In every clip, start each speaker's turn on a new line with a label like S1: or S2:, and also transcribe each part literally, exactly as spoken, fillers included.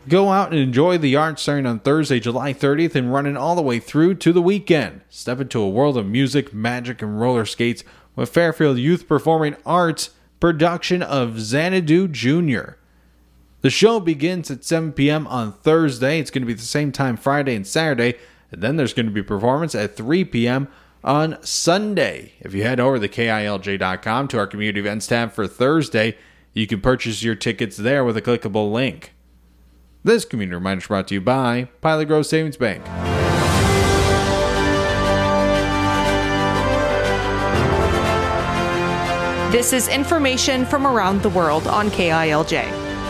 S1: Go out and enjoy the arts starting on Thursday, July thirtieth and running all the way through to the weekend. Step into a world of music, magic, and roller skates with Fairfield Youth Performing Arts production of Xanadu Junior The show begins at seven p.m. on Thursday. It's going to be the same time Friday and Saturday. And then there's going to be a performance at three p.m. on Sunday. If you head over to K I L J dot com to our community events tab for Thursday, you can purchase your tickets there with a clickable link. This community reminder is brought to you by Pilot Grove Savings Bank.
S2: This is information from around the world on K I L J.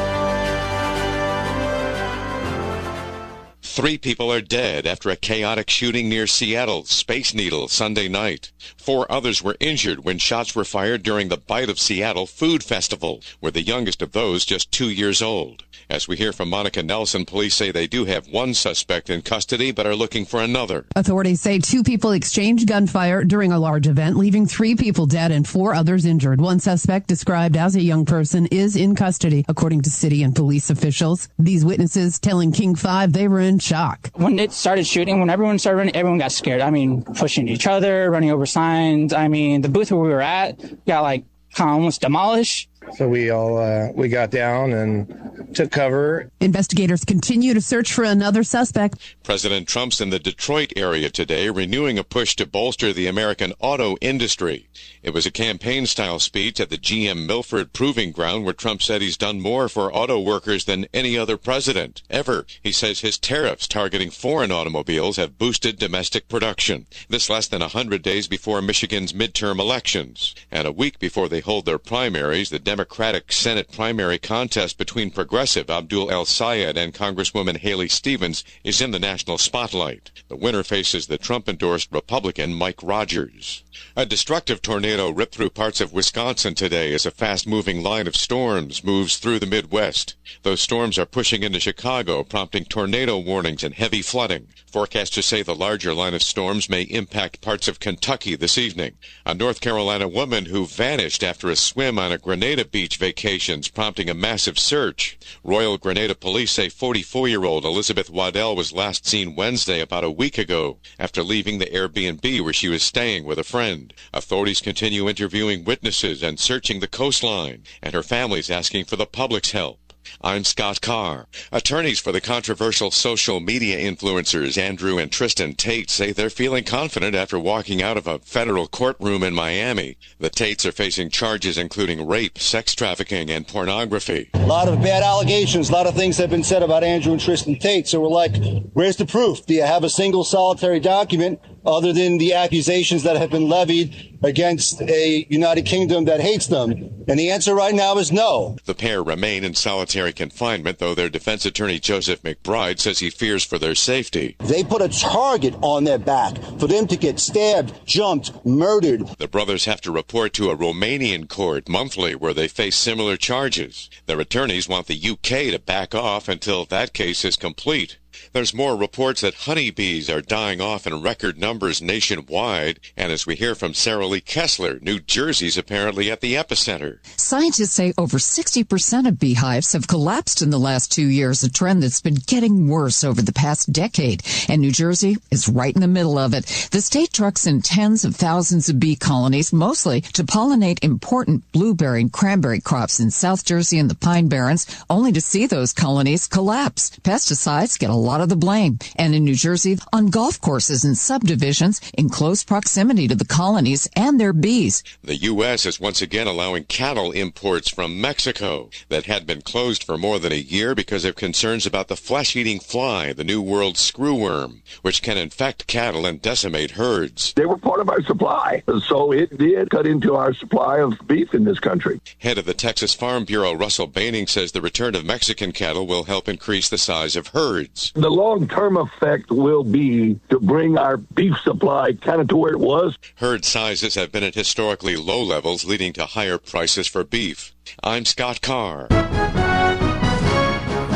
S3: Three people are dead after a chaotic shooting near Seattle's Space Needle Sunday night. Four others were injured when shots were fired during the Bite of Seattle Food Festival, with the youngest of those just two years old. As we hear from Monica Nelson, police say they do have one suspect in custody, but are looking for another.
S4: Authorities say two people exchanged gunfire during a large event, leaving three people dead and four others injured. One suspect, described as a young person, is in custody, according to city and police officials. These witnesses telling King five they were in shock.
S5: When it started shooting, when everyone started running, everyone got scared. I mean, pushing each other, running over signs. I mean, the booth where we were at got like kind of almost demolished.
S6: So we all uh, we got down and took cover.
S4: Investigators continue to search for another suspect.
S3: President Trump's in the Detroit area today, renewing a push to bolster the American auto industry. It was a campaign-style speech at the G M Milford Proving Ground where Trump said he's done more for auto workers than any other president ever. He says his tariffs targeting foreign automobiles have boosted domestic production. This less than one hundred days before Michigan's midterm elections. And a week before they hold their primaries, the Democratic Senate primary contest between progressive Abdul El-Sayed and Congresswoman Haley Stevens is in the national spotlight. The winner faces the Trump-endorsed Republican Mike Rogers. A destructive tornado ripped through parts of Wisconsin today as a fast-moving line of storms moves through the Midwest. Those storms are pushing into Chicago, prompting tornado warnings and heavy flooding. Forecasters say the larger line of storms may impact parts of Kentucky this evening. A North Carolina woman who vanished after a swim on a Grenada Beach vacations, prompting a massive search. Royal Grenada police say forty-four-year-old Elizabeth Waddell was last seen Wednesday about a week ago after leaving the Airbnb where she was staying with a friend. Authorities continue interviewing witnesses and searching the coastline, and her family's asking for the public's help. I'm Scott Carr. Attorneys for the controversial social media influencers Andrew and Tristan Tate say they're feeling confident after walking out of a federal courtroom in Miami. The Tates are facing charges including rape, sex trafficking, and pornography.
S7: A lot of bad allegations, a lot of things have been said about Andrew and Tristan Tate. So we're like, where's the proof? Do you have a single solitary document other than the accusations that have been levied against a United Kingdom that hates them? And the answer right now is no.
S3: The pair remain in solitary confinement, though their defense attorney Joseph McBride says he fears for their safety.
S7: They put a target on their back for them to get stabbed, jumped, murdered.
S3: The brothers have to report to a Romanian court monthly where they face similar charges. Their attorneys want the U K to back off until that case is complete. There's more reports that honeybees are dying off in record numbers nationwide. And as we hear from Sarah Lee Kessler, New Jersey's apparently at the epicenter.
S8: Scientists say over sixty percent of beehives have collapsed in the last two years, a trend that's been getting worse over the past decade. And New Jersey is right in the middle of it. The state trucks in tens of thousands of bee colonies, mostly to pollinate important blueberry and cranberry crops in South Jersey and the Pine Barrens, only to see those colonies collapse. Pesticides get a lot of the blame. And in New Jersey, on golf courses and subdivisions in close proximity to the colonies and their bees.
S3: The U S is once again allowing cattle imports from Mexico that had been closed for more than a year because of concerns about the flesh-eating fly, the New World screwworm, which can infect cattle and decimate herds.
S9: They were part of our supply, so it did cut into our supply of beef in this country.
S3: Head of the Texas Farm Bureau, Russell Baining, says the return of Mexican cattle will help increase the size of herds.
S9: The long-term effect will be to bring our beef supply kind of to where it was.
S3: Herd sizes have been at historically low levels, leading to higher prices for beef. I'm Scott Carr.
S1: For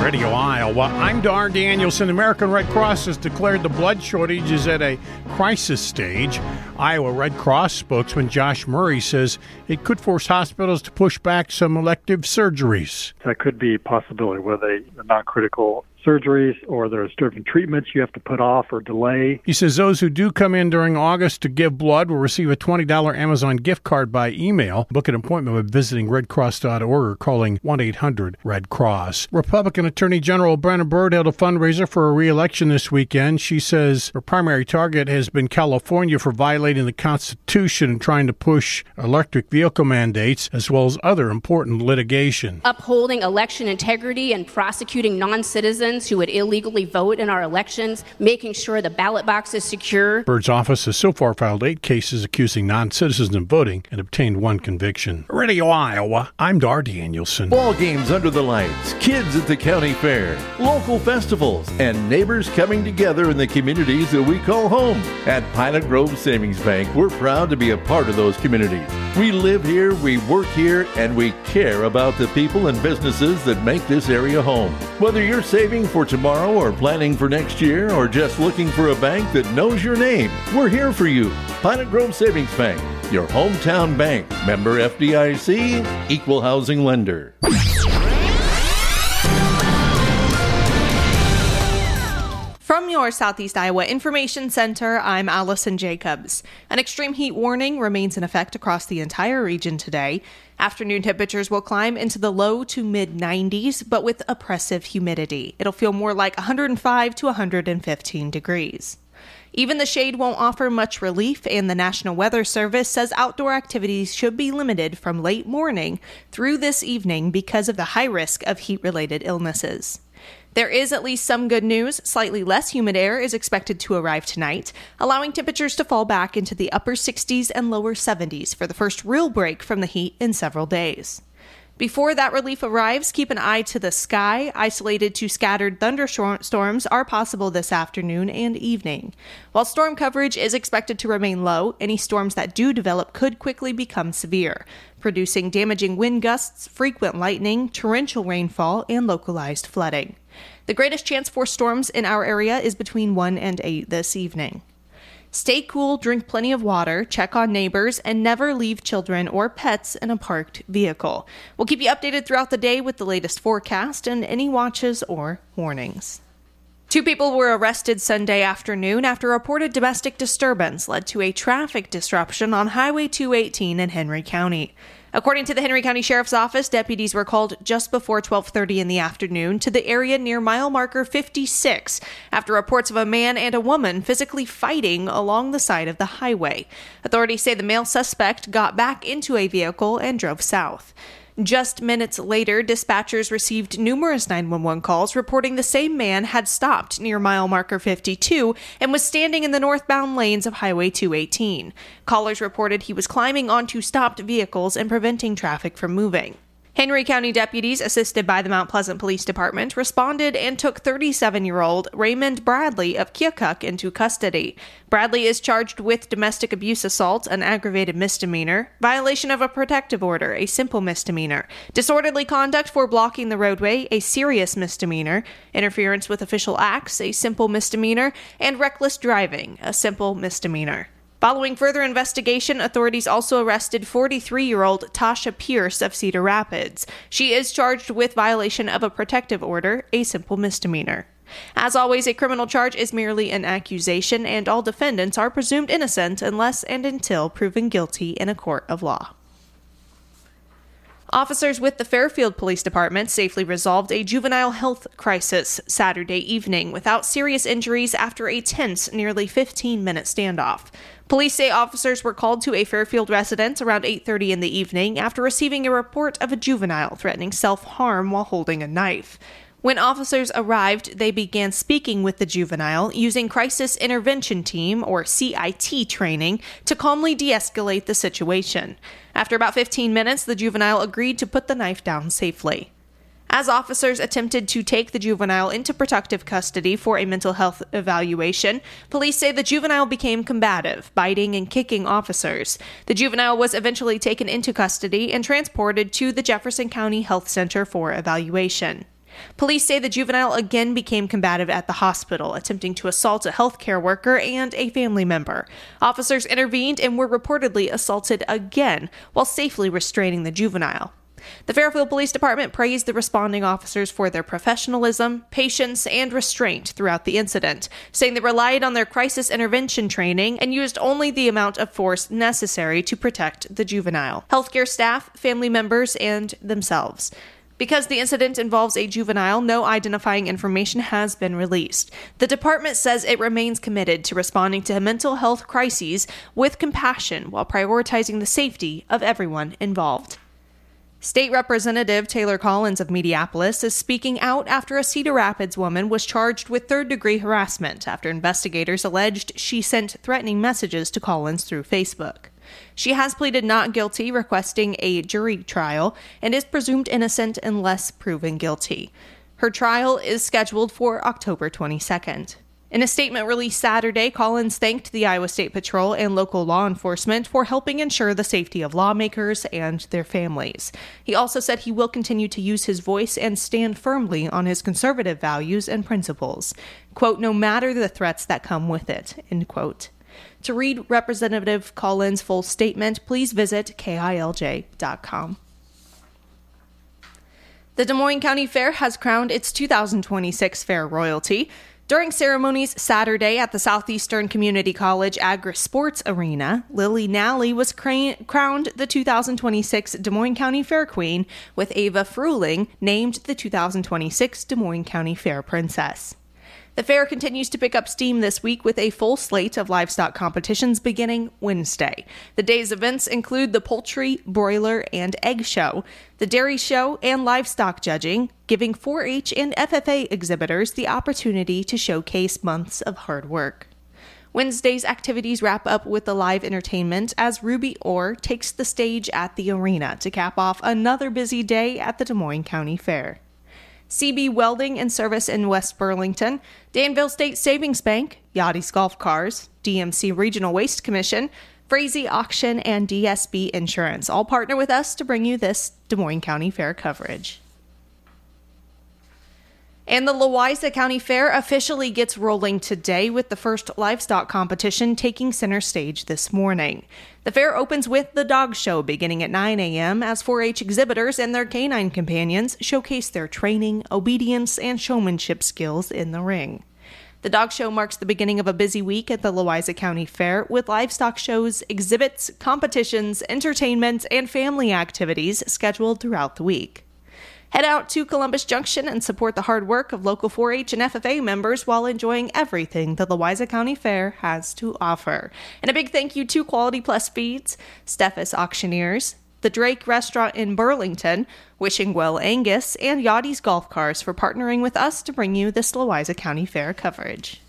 S10: Radio Iowa, I'm Dar Danielson. The American Red Cross has declared the blood shortage is at a crisis stage. Iowa Red Cross spokesman Josh Murray says it could force hospitals to push back some elective surgeries.
S11: That could be a possibility, whether they are not critical surgeries or there's different treatments you have to put off or delay.
S10: He says those who do come in during August to give blood will receive a twenty dollars Amazon gift card by email. Book an appointment by visiting red cross dot org or calling one eight hundred red cross. Republican Attorney General Brenna Bird held a fundraiser for a re-election this weekend. She says her primary target has been California for violating the Constitution and trying to push electric vehicle mandates, as well as other important litigation.
S12: Upholding election integrity and prosecuting non-citizens who would illegally vote in our elections, making sure the ballot box is secure.
S10: Bird's office has so far filed eight cases accusing non-citizens of voting and obtained one conviction. Radio Iowa, I'm Dar Danielson.
S13: Ball games under the lights, kids at the county fair, local festivals, and neighbors coming together in the communities that we call home. At Pilot Grove Savings Bank, we're proud to be a part of those communities. We live here, we work here, and we care about the people and businesses that make this area home. Whether you're saving for tomorrow or planning for next year or just looking for a bank that knows your name, we're here for you. Pilot Grove Savings Bank, your hometown bank. Member F D I C, equal housing lender.
S2: From your Southeast Iowa Information Center, I'm Allison Jacobs. An extreme heat warning remains in effect across the entire region today. Afternoon temperatures will climb into the low to mid nineties, but with oppressive humidity. It'll feel more like one hundred five to one hundred fifteen degrees. Even the shade won't offer much relief, and the National Weather Service says outdoor activities should be limited from late morning through this evening because of the high risk of heat-related illnesses. There is at least some good news. Slightly less humid air is expected to arrive tonight, allowing temperatures to fall back into the upper sixties and lower seventies for the first real break from the heat in several days. Before that relief arrives, keep an eye to the sky. Isolated to scattered thunderstorms are possible this afternoon and evening. While storm coverage is expected to remain low, any storms that do develop could quickly become severe, producing damaging wind gusts, frequent lightning, torrential rainfall, and localized flooding. The greatest chance for storms in our area is between one and eight this evening. Stay cool, drink plenty of water, check on neighbors, and never leave children or pets in a parked vehicle. We'll keep you updated throughout the day with the latest forecast and any watches or warnings. Two people were arrested Sunday afternoon after reported domestic disturbance led to a traffic disruption on Highway two eighteen in Henry County. According to the Henry County Sheriff's Office, deputies were called just before twelve thirty in the afternoon to the area near mile marker fifty-six after reports of a man and a woman physically fighting along the side of the highway. Authorities say the male suspect got back into a vehicle and drove south. Just minutes later, dispatchers received numerous nine one one calls reporting the same man had stopped near mile marker fifty-two and was standing in the northbound lanes of Highway two eighteen. Callers reported he was climbing onto stopped vehicles and preventing traffic from moving. Henry County deputies, assisted by the Mount Pleasant Police Department, responded and took thirty-seven-year-old Raymond Bradley of Keokuk into custody. Bradley is charged with domestic abuse assault, an aggravated misdemeanor, violation of a protective order, a simple misdemeanor, disorderly conduct for blocking the roadway, a serious misdemeanor, interference with official acts, a simple misdemeanor, and reckless driving, a simple misdemeanor. Following further investigation, authorities also arrested forty-three-year-old Tasha Pierce of Cedar Rapids. She is charged with violation of a protective order, a simple misdemeanor. As always, a criminal charge is merely an accusation, and all defendants are presumed innocent unless and until proven guilty in a court of law. Officers with the Fairfield Police Department safely resolved a juvenile health crisis Saturday evening without serious injuries after a tense, nearly fifteen-minute standoff. Police say officers were called to a Fairfield residence around eight thirty in the evening after receiving a report of a juvenile threatening self-harm while holding a knife. When officers arrived, they began speaking with the juvenile using Crisis Intervention Team, or C I T training, to calmly de-escalate the situation. After about fifteen minutes, the juvenile agreed to put the knife down safely. As officers attempted to take the juvenile into protective custody for a mental health evaluation, police say the juvenile became combative, biting and kicking officers. The juvenile was eventually taken into custody and transported to the Jefferson County Health Center for evaluation. Police say the juvenile again became combative at the hospital, attempting to assault a healthcare worker and a family member. Officers intervened and were reportedly assaulted again while safely restraining the juvenile. The Fairfield Police Department praised the responding officers for their professionalism, patience, and restraint throughout the incident, saying they relied on their crisis intervention training and used only the amount of force necessary to protect the juvenile, healthcare staff, family members, and themselves. Because the incident involves a juvenile, no identifying information has been released. The department says it remains committed to responding to mental health crises with compassion while prioritizing the safety of everyone involved. State Representative Taylor Collins of Mediapolis is speaking out after a Cedar Rapids woman was charged with third-degree harassment after investigators alleged she sent threatening messages to Collins through Facebook. She has pleaded not guilty, requesting a jury trial, and is presumed innocent unless proven guilty. Her trial is scheduled for October twenty-second. In a statement released Saturday, Collins thanked the Iowa State Patrol and local law enforcement for helping ensure the safety of lawmakers and their families. He also said he will continue to use his voice and stand firmly on his conservative values and principles. Quote, no matter the threats that come with it, end quote. To read Representative Collins' full statement, please visit K I L J dot com. The Des Moines County Fair has crowned its two thousand twenty-six Fair Royalty. During ceremonies Saturday at the Southeastern Community College Agri-Sports Arena, Lily Nally was cra- crowned the two thousand twenty-six Des Moines County Fair Queen, with Ava Fruling named the two thousand twenty-six Des Moines County Fair Princess. The fair continues to pick up steam this week with a full slate of livestock competitions beginning Wednesday. The day's events include the poultry, broiler, and egg show, the dairy show, and livestock judging, giving four H and F F A exhibitors the opportunity to showcase months of hard work. Wednesday's activities wrap up with the live entertainment as Ruby Orr takes the stage at the arena to cap off another busy day at the Des Moines County Fair. C B Welding and Service in West Burlington, Danville State Savings Bank, Yachty's Golf Cars, D M C Regional Waste Commission, Frazee Auction, and D S B Insurance all partner with us to bring you this Des Moines County Fair coverage. And the Louisa County Fair officially gets rolling today with the first livestock competition taking center stage this morning. The fair opens with the dog show beginning at nine a.m. as four H exhibitors and their canine companions showcase their training, obedience, and showmanship skills in the ring. The dog show marks the beginning of a busy week at the Louisa County Fair with livestock shows, exhibits, competitions, entertainment, and family activities scheduled throughout the week. Head out to Columbus Junction and support the hard work of local four H and F F A members while enjoying everything the Louisa County Fair has to offer. And a big thank you to Quality Plus Feeds, Steffes Auctioneers, the Drake Restaurant in Burlington, Wishing Well Angus, and Yachty's Golf Cars for partnering with us to bring you this Louisa County Fair coverage.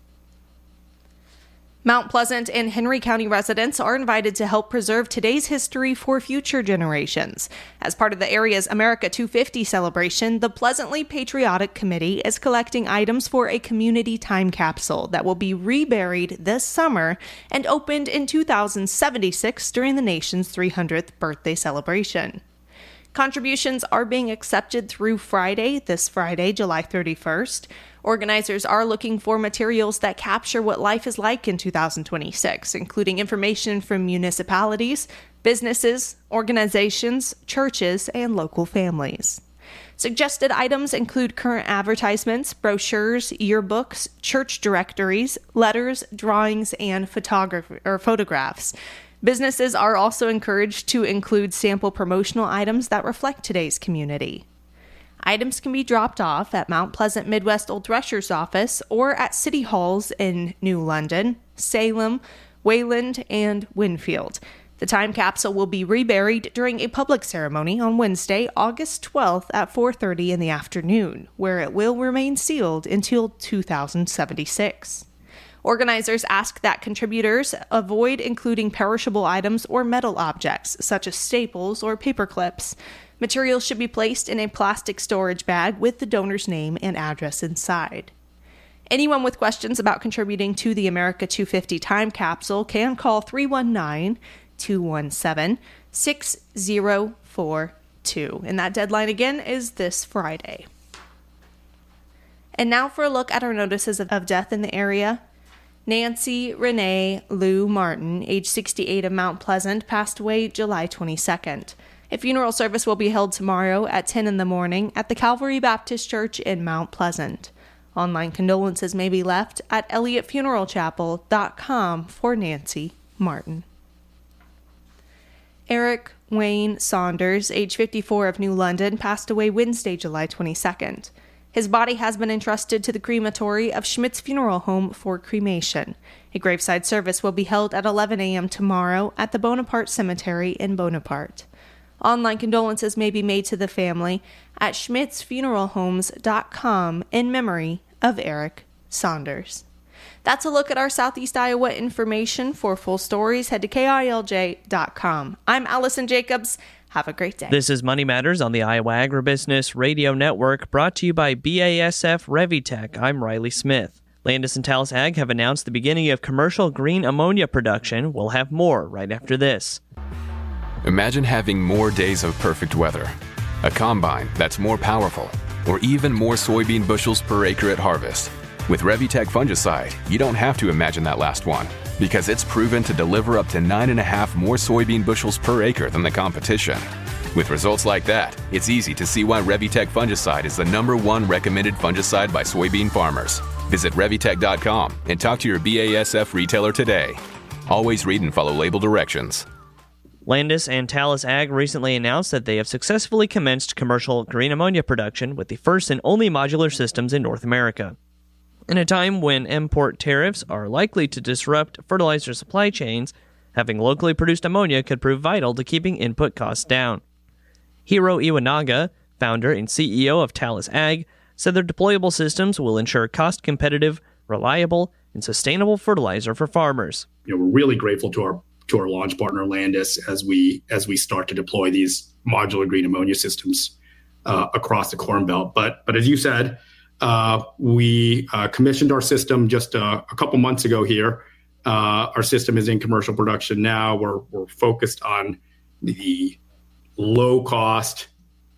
S2: Mount Pleasant and Henry County residents are invited to help preserve today's history for future generations. As part of the area's America two fifty celebration, the Pleasantly Patriotic Committee is collecting items for a community time capsule that will be reburied this summer and opened in two thousand seventy-six during the nation's three hundredth birthday celebration. Contributions are being accepted through Friday, this Friday, July thirty-first. Organizers are looking for materials that capture what life is like in two thousand twenty-six, including information from municipalities, businesses, organizations, churches, and local families. Suggested items include current advertisements, brochures, yearbooks, church directories, letters, drawings, and photography or photographs. Businesses are also encouraged to include sample promotional items that reflect today's community. Items can be dropped off at Mount Pleasant Midwest Old Thresher's office or at City Halls in New London, Salem, Wayland, and Winfield. The time capsule will be reburied during a public ceremony on Wednesday, August twelfth at four thirty in the afternoon, where it will remain sealed until two thousand seventy-six. Organizers ask that contributors avoid including perishable items or metal objects, such as staples or paper clips. Materials should be placed in a plastic storage bag with the donor's name and address inside. Anyone with questions about contributing to the America two fifty time capsule can call three one nine, two one seven, six zero four two. And that deadline again is this Friday. And now for a look at our notices of death in the area. Nancy Renee Lou Martin, age sixty-eight, of Mount Pleasant, passed away July twenty-second. A funeral service will be held tomorrow at ten in the morning at the Calvary Baptist Church in Mount Pleasant. Online condolences may be left at elliott funeral chapel dot com for Nancy Martin. Eric Wayne Saunders, age fifty-four, of New London, passed away Wednesday, July twenty-second. His body has been entrusted to the crematory of Schmidt's Funeral Home for cremation. A graveside service will be held at eleven a.m. tomorrow at the Bonaparte Cemetery in Bonaparte. Online condolences may be made to the family at schmitz funeral homes dot com in memory of Eric Saunders. That's a look at our Southeast Iowa information. For full stories, head to K I L J dot com. I'm Allison Jacobs. Have a great day.
S14: This is Money Matters on the Iowa Agribusiness Radio Network, brought to you by B A S F Revitech. I'm Riley Smith. Landis and Talus Ag have announced the beginning of commercial green ammonia production. We'll have more right after this.
S15: Imagine having more days of perfect weather, a combine that's more powerful, or even more soybean bushels per acre at harvest. With Revitech fungicide, you don't have to imagine that last one, because it's proven to deliver up to nine and a half more soybean bushels per acre than the competition. With results like that, it's easy to see why Revitech fungicide is the number one recommended fungicide by soybean farmers. Visit Revitech dot com and talk to your B A S F retailer today. Always read and follow label directions.
S14: Landis and Talus Ag recently announced that they have successfully commenced commercial green ammonia production with the first and only modular systems in North America. In a time when import tariffs are likely to disrupt fertilizer supply chains, having locally produced ammonia could prove vital to keeping input costs down. Hiro Iwanaga, founder and C E O of Talus Ag, said their deployable systems will ensure cost-competitive, reliable, and sustainable fertilizer for farmers.
S16: You know, we're really grateful to our to our launch partner Landis as we as we start to deploy these modular green ammonia systems uh, across the Corn Belt. But but as you said, uh, we uh, commissioned our system just uh, a couple months ago here. Uh, our system is in commercial production now. We're we're focused on the low cost,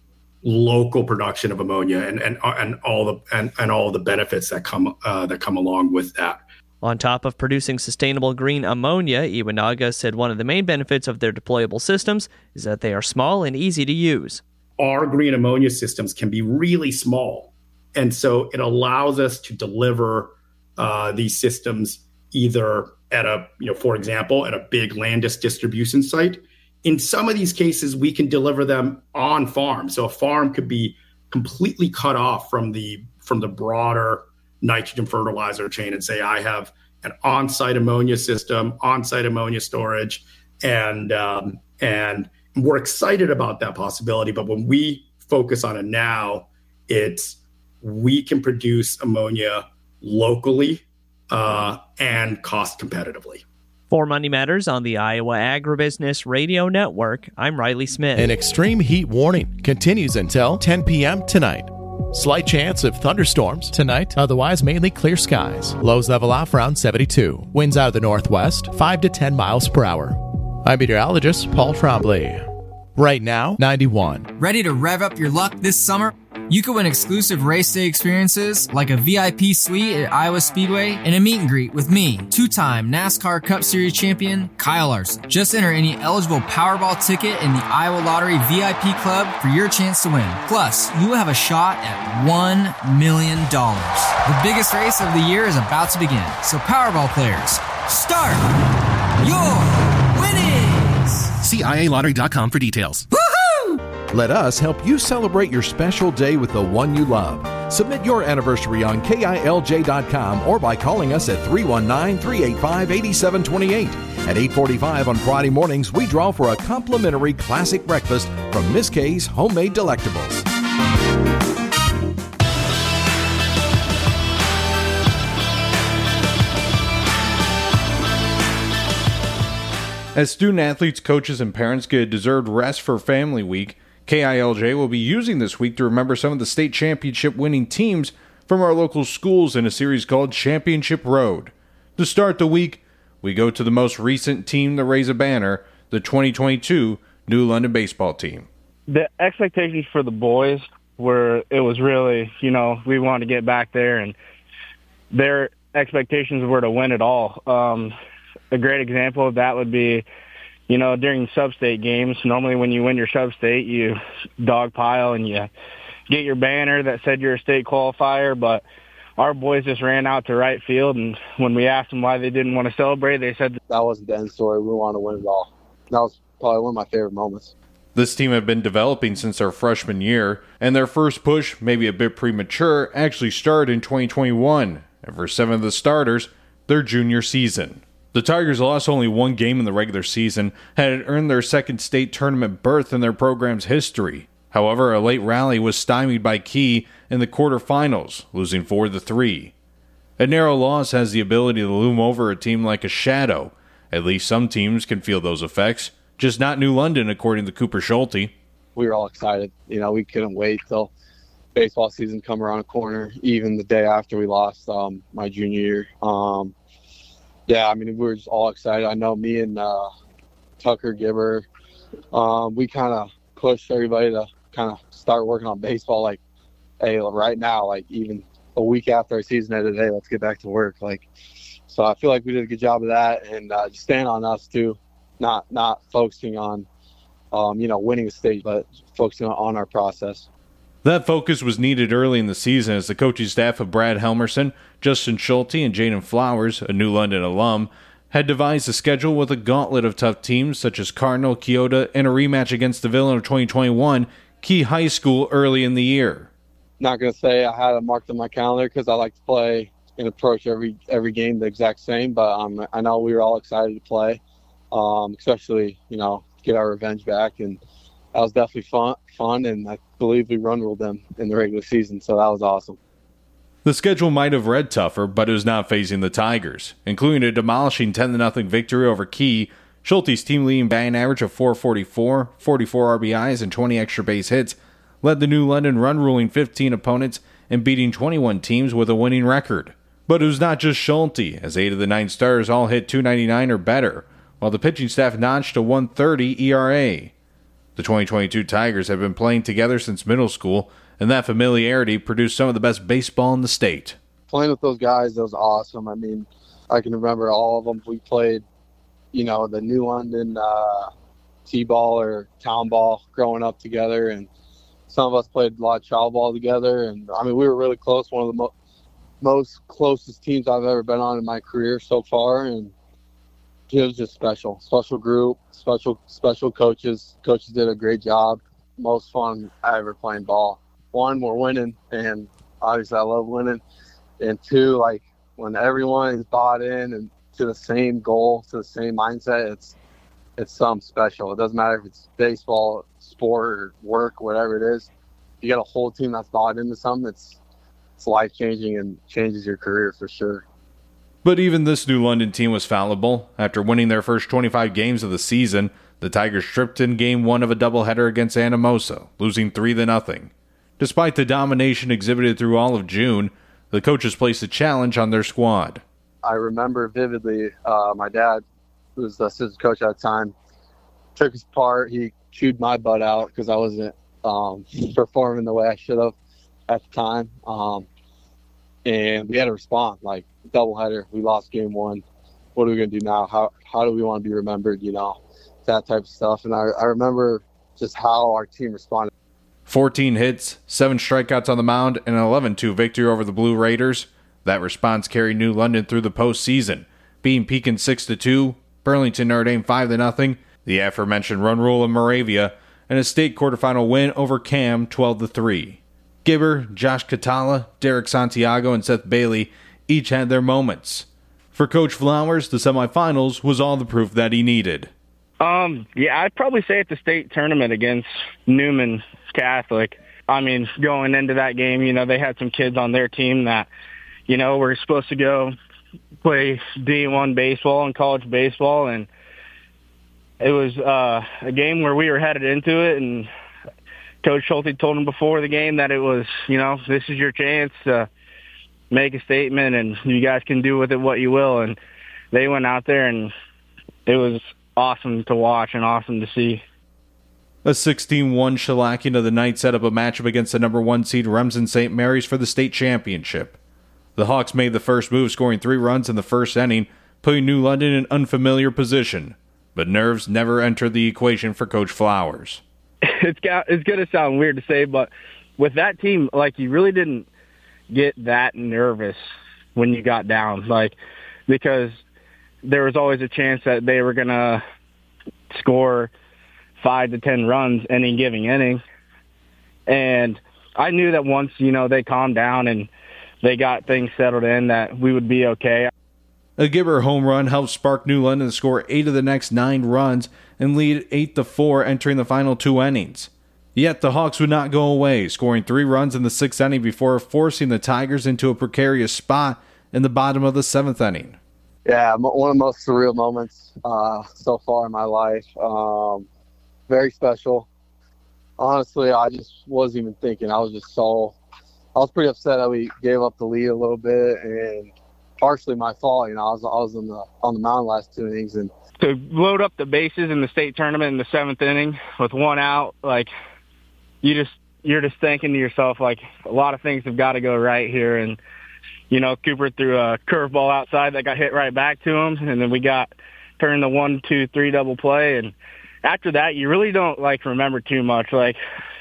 S16: local production of ammonia and and and all the and, and all the benefits that come uh, that come along with that.
S14: On top of producing sustainable green ammonia, Iwanaga said one of the main benefits of their deployable systems is that they are small and easy to use.
S16: Our green ammonia systems can be really small, and so it allows us to deliver uh, these systems either at a, you know, for example, at a big Landis distribution site. In some of these cases, we can deliver them on farm. So a farm could be completely cut off from the from the broader nitrogen fertilizer chain and say, I have an on-site ammonia system, on-site ammonia storage, and um, and we're excited about that possibility. But when we focus on it now, it's we can produce ammonia locally uh, and cost competitively.
S14: For Money Matters on the Iowa Agribusiness Radio Network, I'm Riley Smith.
S17: An extreme heat warning continues until ten p.m. tonight. Slight chance of thunderstorms tonight, otherwise mainly clear skies. Lows level off around seventy-two. Winds out of the northwest, five to ten miles per hour. I'm meteorologist Paul Trombley. Right now, ninety-one.
S18: Ready to rev up your luck this summer? You can win exclusive race day experiences like a V I P suite at Iowa Speedway and a meet and greet with me, two-time NASCAR Cup Series champion Kyle Larson. Just enter any eligible Powerball ticket in the Iowa Lottery V I P Club for your chance to win. Plus, you will have a shot at one million dollars. The biggest race of the year is about to begin, so Powerball players, start your winnings!
S19: See I A lottery dot com for details.
S17: Let us help you celebrate your special day with the one you love. Submit your anniversary on K I L J dot com or by calling us at three one nine, three eight five, eight seven two eight. At eight forty-five on Friday mornings, we draw for a complimentary classic breakfast from Miss K's Homemade Delectables.
S1: As student athletes, coaches, and parents get a deserved rest for Family Week, K I L J will be using this week to remember some of the state championship winning teams from our local schools in a series called Championship Road. To start the week, we go to the most recent team to raise a banner, the twenty twenty-two New London baseball team.
S20: The expectations for the boys where it was really, you know, we wanted to get back there, and their expectations were to win it all. Um, a great example of that would be, you know, during sub-state games, normally when you win your sub-state, you dogpile and you get your banner that said you're a state qualifier, but our boys just ran out to right field, and when we asked them why they didn't want to celebrate, they said
S21: that wasn't the end story. We wanted to win it all. That was probably one of my favorite moments.
S1: This team had been developing since their freshman year, and their first push, maybe a bit premature, actually started in twenty twenty-one, and for seven of the starters, their junior season. The Tigers lost only one game in the regular season, had earned their second state tournament berth in their program's history. However, a late rally was stymied by Key in the quarterfinals, losing four to three. A narrow loss has the ability to loom over a team like a shadow. At least some teams can feel those effects, just not New London, according to Cooper Schulte.
S21: We were all excited. You know, we couldn't wait till baseball season come around the corner, even the day after we lost um, my junior year. Um, yeah, I mean, we were just all excited. I know me and uh, Tucker Gibber, um, we kind of pushed everybody to kind of start working on baseball. Like, hey, right now, like even a week after our season ended today, let's get back to work. Like, so I feel like we did a good job of that, and uh, just staying on us too, not not focusing on, um, you know, winning a state, but focusing on our process.
S1: That focus was needed early in the season as the coaching staff of Brad Helmerson, Justin Schulte, and Jaden Flowers, a New London alum, had devised a schedule with a gauntlet of tough teams such as Cardinal, Keota, and a rematch against the villain of twenty twenty-one, Key High School, early in the year.
S21: Not going to say I had it marked on my calendar because I like to play and approach every every game the exact same, but um, I know we were all excited to play, um, especially, you know, get our revenge back, and that was definitely fun, fun, and I believe we run ruled them in the regular season, so that was awesome.
S1: The schedule might have read tougher, but it was not phasing the Tigers, including a demolishing ten to nothing victory over Key. Schulte's team-leading batting average of four forty-four, forty-four R B Is, and twenty extra base hits led the New London run-ruling fifteen opponents and beating twenty-one teams with a winning record. But it was not just Schulte, as eight of the nine starters all hit two ninety-nine or better, while the pitching staff notched a one thirty E R A. The twenty twenty-two Tigers have been playing together since middle school, and that familiarity produced some of the best baseball in the state.
S21: Playing with those guys, that was awesome. I mean, I can remember all of them. We played, you know, the New London uh, T-ball or town ball growing up together, and some of us played a lot of child ball together. And, I mean, we were really close, one of the mo- most closest teams I've ever been on in my career so far, and it was just special. Special group, special special coaches. Coaches did a great job. Most fun I ever playing ball. One, we're winning, and obviously I love winning. And two, like when everyone is bought in and to the same goal, to the same mindset, it's it's something special. It doesn't matter if it's baseball, sport, or work, whatever it is. You got a whole team that's bought into something. It's it's life changing and changes your career for sure.
S1: But even this New London team was fallible. After winning their first twenty-five games of the season, the Tigers tripped in game one of a doubleheader against Anamosa, losing three to nothing. Despite the domination exhibited through all of June, the coaches placed a challenge on their squad.
S21: I remember vividly, uh, my dad, who was the assistant coach at the time, took his part. He chewed my butt out because I wasn't um, performing the way I should have at the time. Um, and we had to respond, like, doubleheader. We lost game one. What are we going to do now? How how do we want to be remembered, you know, that type of stuff. And I, I remember just how our team responded.
S1: fourteen hits, seven strikeouts on the mound, and an eleven two victory over the Blue Raiders. That response carried New London through the postseason, beating Pekin six to two, Burlington Notre Dame five to nothing, the aforementioned run rule in Moravia, and a state quarterfinal win over Cam twelve to three. Gibber, Josh Catala, Derek Santiago, and Seth Bailey each had their moments. For Coach Flowers, the semifinals was all the proof that he needed.
S20: Um, yeah, I'd probably say at the state tournament against Newman Catholic. I mean, going into that game, you know, they had some kids on their team that, you know, were supposed to go play D one baseball and college baseball, and it was uh, a game where we were headed into it, and Coach Schulte told them before the game that it was, you know, this is your chance to make a statement, and you guys can do with it what you will. And they went out there, and it was awesome to watch and awesome to see.
S1: A sixteen one shellacking of the Knights set up a matchup against the number one seed Remsen Saint Mary's for the state championship. The Hawks made the first move, scoring three runs in the first inning, putting New London in unfamiliar position. But nerves never entered the equation for Coach Flowers.
S20: It's got, it's going to sound weird to say, but with that team, like, you really didn't get that nervous when you got down, like, because there was always a chance that they were going to score five to ten runs any given inning. And I knew that once, you know, they calmed down and they got things settled in, that we would be okay.
S1: A Gibber home run helped spark New London to score eight of the next nine runs and lead eight to four entering the final two innings. Yet the Hawks would not go away, scoring three runs in the sixth inning before forcing the Tigers into a precarious spot in the bottom of the seventh inning.
S21: Yeah, one of the most surreal moments uh, so far in my life. Um, very special. Honestly, I just wasn't even thinking. I was just so – I was pretty upset that we gave up the lead a little bit, and partially my fault. You know, I was I was on the on the mound last two innings, and
S20: to load up the bases in the state tournament in the seventh inning with one out, like, you just you're just thinking to yourself, like, a lot of things have got to go right here. And you know, Cooper threw a curveball outside that got hit right back to him, and then we got turned the one, two, three double play. And after that, you really don't like remember too much. Like,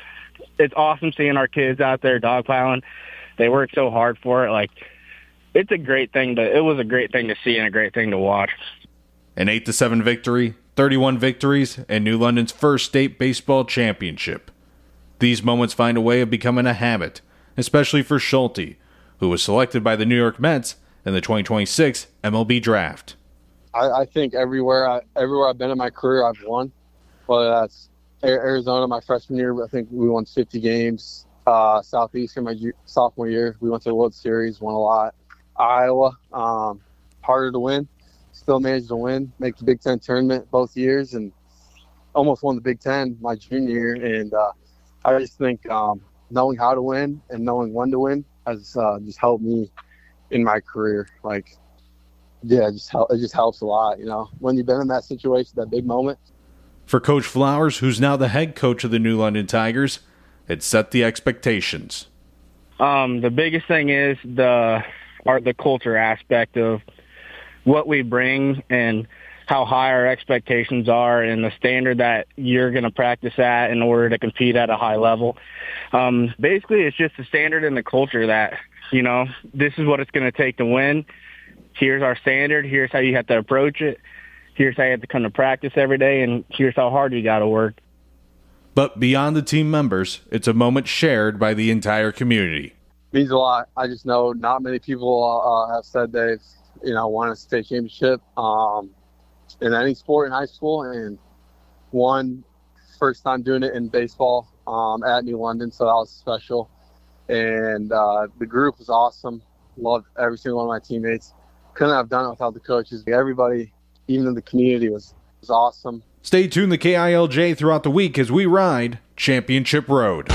S20: it's awesome seeing our kids out there dogpiling. They work so hard for it. Like, it's a great thing to. It was a great thing to see and a great thing to watch.
S1: An eight to seven victory, thirty-one victories, and New London's first state baseball championship. These moments find a way of becoming a habit, especially for Schulte, who was selected by the New York Mets in the twenty twenty-six M L B draft.
S21: I, I think everywhere I, everywhere I've been in my career, I've won. Whether that's Arizona, my freshman year, I think we won fifty games. Uh, Southeastern, my sophomore year, we went to the World Series, won a lot. Iowa, um, harder to win. Still managed to win, make the Big Ten tournament both years, and almost won the Big Ten my junior year. And uh, I just think um, knowing how to win and knowing when to win has uh, just helped me in my career. Like, yeah, it just, help, it just helps a lot, you know, when you've been in that situation, that big moment.
S1: For Coach Flowers, who's now the head coach of the New London Tigers, it set the expectations.
S20: Um, the biggest thing is the art, the culture aspect of what we bring and how high our expectations are and the standard that you're going to practice at in order to compete at a high level. Um, basically, it's just the standard and the culture that, you know, this is what it's going to take to win. Here's our standard. Here's how you have to approach it. Here's how you have to come to practice every day, and here's how hard you got to work.
S1: But beyond the team members, it's a moment shared by the entire community.
S21: It means a lot. I just know not many people uh, have said they've, you know, won a state championship um, in any sport in high school, and one first time doing it in baseball um, at New London, so that was special. And uh, the group was awesome. Loved every single one of my teammates. Couldn't have done it without the coaches. Everybody, even in the community, was, was awesome.
S1: Stay tuned to K I L J throughout the week as we ride Championship Road.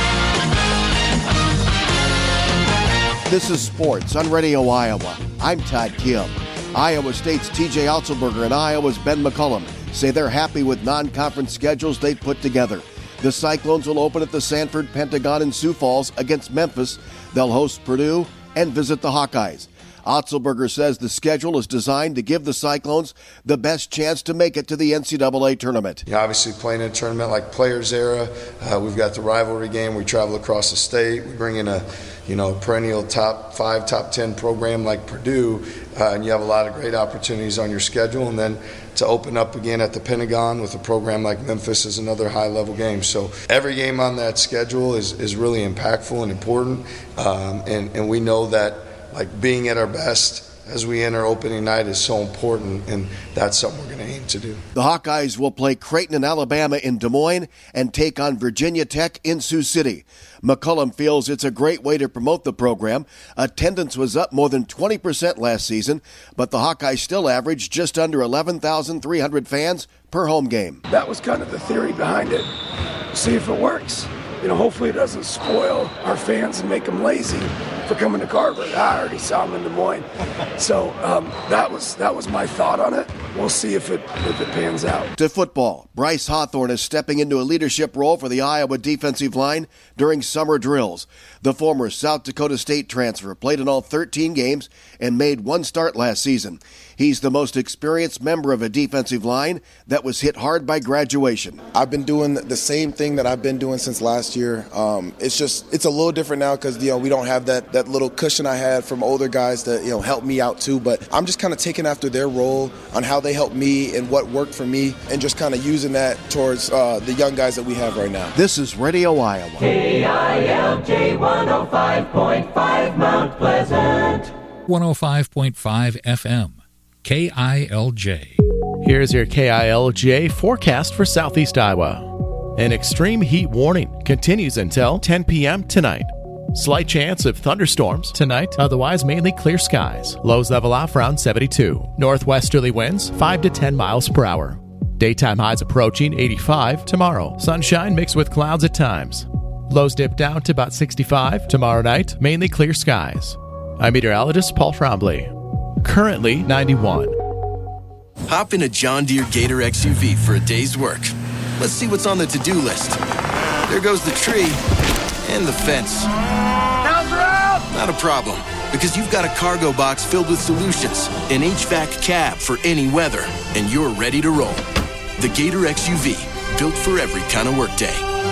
S5: This is Sports on Radio Iowa. I'm Todd Kim. Iowa State's T J Otzelberger and Iowa's Ben McCullum say they're happy with non-conference schedules they've put together. The Cyclones will open at the Sanford Pentagon in Sioux Falls against Memphis. They'll host Purdue and visit the Hawkeyes. Otzelberger says the schedule is designed to give the Cyclones the best chance to make it to the N C double A tournament.
S22: Yeah, obviously, playing in a tournament like Players Era, uh, we've got the rivalry game. We travel across the state. We bring in a, you know, perennial top five, top ten program like Purdue, uh, and you have a lot of great opportunities on your schedule. And then to open up again at the Pentagon with a program like Memphis is another high-level game. So every game on that schedule is, is really impactful and important, um, and, and we know that, like, being at our best as we enter opening night is so important, and that's something we're going to aim to do.
S5: The Hawkeyes will play Creighton and Alabama in Des Moines and take on Virginia Tech in Sioux City. McCullum feels it's a great way to promote the program. Attendance was up more than twenty percent last season, but the Hawkeyes still averaged just under eleven thousand three hundred fans per home game.
S23: That was kind of the theory behind it. See if it works. You know, hopefully it doesn't spoil our fans and make them lazy. for coming to Carver. I already saw him in Des Moines. So um, that was that was my thought on it. We'll see if it if it pans out.
S5: To football, Bryce Hawthorne is stepping into a leadership role for the Iowa defensive line during summer drills. The former South Dakota State transfer played in all thirteen games and made one start last season. He's the most experienced member of a defensive line that was hit hard by graduation.
S4: I've been doing the same thing that I've been doing since last year. Um, it's just it's a little different now because you know we don't have that that little cushion I had from older guys that you know help me out too. But I'm just kind of taking after their role on how they help me and what worked for me, and just kind of using that towards uh, the young guys that we have right now.
S5: This is Radio Iowa.
S6: K I L J one oh five point five Mount Pleasant.
S7: one oh five point five F M. K I L J.
S24: Here's your K I L J forecast for Southeast Iowa. An extreme heat warning continues until ten p.m. tonight. Slight chance of thunderstorms tonight, otherwise mainly clear skies. Lows level off around seventy-two. Northwesterly winds five to ten miles per hour. Daytime highs approaching eighty-five tomorrow. Sunshine mixed with clouds at times. Lows dip down to about sixty-five. Tomorrow night, mainly clear skies. I'm meteorologist Paul Trombley. Currently ninety-one.
S25: Hop in a John Deere Gator X U V for a day's work. Let's see what's on the to-do list. There goes the tree and the fence. Not a problem, because you've got a cargo box filled with solutions, an H V A C cab for any weather, and you're ready to roll. The Gator X U V, built for every kind of workday.